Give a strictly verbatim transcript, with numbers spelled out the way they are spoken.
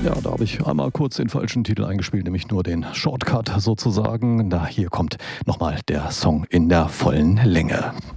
Ja, da habe ich einmal kurz den falschen Titel eingespielt, nämlich nur den Shortcut sozusagen. Da hier kommt nochmal der Song in der vollen Länge.